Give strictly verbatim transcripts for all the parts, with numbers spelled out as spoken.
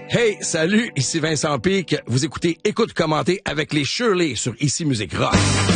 Hey, salut, ici Vincent Pique. Vous écoutez Écoute commenter avec les Shirley sur Ici Musique Rock.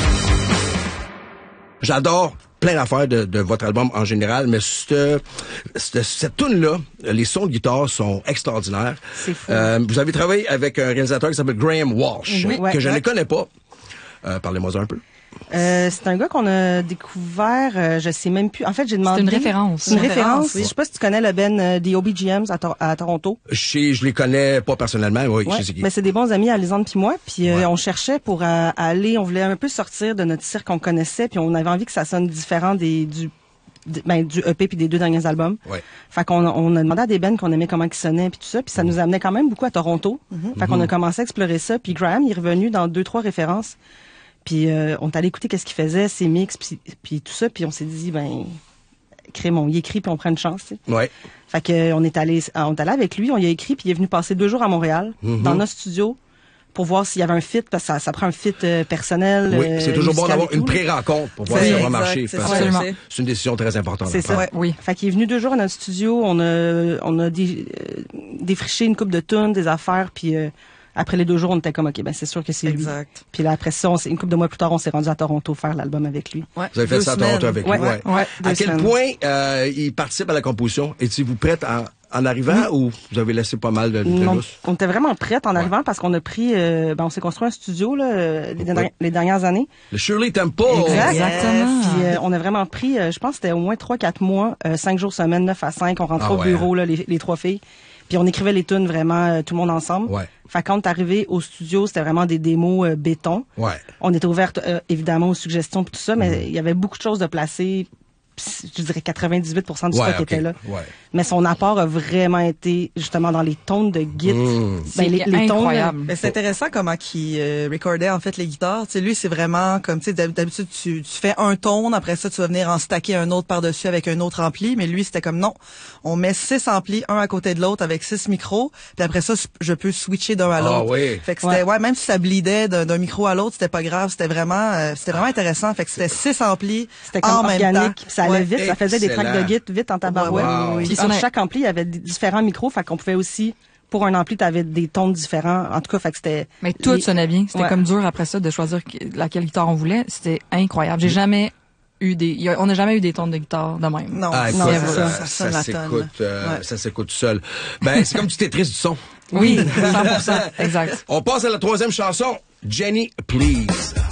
J'adore plein d'affaires de, de votre album en général, mais cette, cette, cette tune-là, les sons de guitare sont extraordinaires. C'est fou. Euh, vous avez travaillé avec un réalisateur qui s'appelle Graham Walsh, Oui, que ouais, je ouais. ne connais pas. Euh, parlez-moi un peu. Euh, c'est un gars qu'on a découvert, euh, je sais même plus. En fait, j'ai demandé... C'est une référence. Une Une référence. référence, oui. Je sais pas si tu connais le band euh, des O B G Ms à, Tor- à Toronto. Je, sais, je les connais pas personnellement, oui, Ouais. je sais qui. Mais c'est des bons amis, Alexandre puis moi. Puis euh, Ouais. on cherchait pour euh, aller, on voulait un peu sortir de notre cirque qu'on connaissait, puis on avait envie que ça sonne différent des du d- ben, du E P puis des deux derniers albums. Ouais. Fait qu'on on a demandé à des bands qu'on aimait comment ils sonnaient puis tout ça, puis ça nous amenait quand même beaucoup à Toronto. Fait qu'on a commencé à explorer ça, puis Graham il est revenu dans deux trois références. Puis euh, on est allé écouter qu'est-ce qu'il faisait, ses mix, puis, puis tout ça, puis on s'est dit ben crème, on y écrit puis on prend une chance. Tu sais. Ouais. Fait que euh, on est allé, on est allé avec lui, on y a écrit, puis il est venu passer deux jours à Montréal Mm-hmm. dans notre studio pour voir s'il y avait un fit, parce que ça, ça prend un fit euh, personnel. Oui, euh, c'est toujours bon musical d'avoir et une tout. pré-rencontre pour voir C'est si ça va exact, marcher. c'est Parce ça, que absolument. c'est- c'est une décision très importante. C'est à prendre. ça. Oui. Fait qu'il est venu deux jours à notre studio, on a on a dé, euh, défriché une coupe de tunes, des affaires, puis euh, après les deux jours, on était comme, OK, ben c'est sûr que c'est lui. Exact. Puis là, après ça, on s'est- une couple de mois plus tard, on s'est rendu à Toronto faire l'album avec lui. Ouais. Vous avez fait Deux ça à semaines. Toronto avec Ouais, lui. Ouais. ouais, deux À quel semaines. point euh, il participe à la composition? Étiez-vous prête en, en arrivant ou vous avez laissé pas mal de, de Non, lousse? on était vraiment prête en Ouais. arrivant parce qu'on a pris, euh, ben on s'est construit un studio là, euh, les, Oui. dernières- les dernières années. Le Shirley Tempo! Exact. Exactement. Puis euh, on a vraiment pris, euh, je pense que c'était au moins trois quatre mois, euh, cinq jours semaine, neuf à cinq, on rentrait Ah au ouais, bureau là, les, les trois filles. Puis on écrivait les tunes vraiment euh, tout le monde ensemble. Ouais. Fait que quand on est arrivé au studio, c'était vraiment des démos euh, béton. Ouais. On était ouverte euh, évidemment aux suggestions et tout ça, Mm-hmm. mais il y avait beaucoup de choses de placer. Puis, je dirais quatre-vingt-dix-huit pour cent du Ouais, stock ok. était là. Ouais. Mais son apport a vraiment été justement dans les tones de git. Mm. Ben, les, C'est les tones, incroyable. Mais c'est intéressant comment il euh, recordait en fait les guitares. Tu sais, lui, c'est vraiment comme tu sais d'hab- d'habitude tu, tu fais un tone, après ça tu vas venir en stacker un autre par-dessus avec un autre ampli, mais lui c'était comme non, on met six amplis un à côté de l'autre avec six micros, puis après ça je peux switcher d'un à Ah l'autre. oui. Fait que c'était Ouais. ouais, même si ça bleedait d'un, d'un micro à l'autre, c'était pas grave, c'était vraiment euh, c'était vraiment intéressant. Fait que c'était six amplis C'était comme en même temps. organique, puis ça allait Ouais. vite, ça faisait des Excellent. tracks de git vite en tabarouette. Ouais, ouais, ouais, ouais. Puis sur Honnête- chaque ampli, il y avait d- différents micros, fait qu'on pouvait aussi, pour un ampli, t'avais des tons différents. En tout cas, fait que c'était... Mais tout les- sonnait bien. C'était Ouais. comme dur après ça de choisir que- laquelle guitare on voulait. C'était incroyable. J'ai jamais eu des, y a- on n'a jamais eu des tons de guitare de même. Non, Ah, écoute, Non, ça, c'est ça, ça sonne la s'écoute, tonne. euh, Ouais. ça s'écoute tout seul. Ben, c'est comme du Tetris du son. Oui, cent pour cent. Exact. On passe à la troisième chanson, Jenny, Please.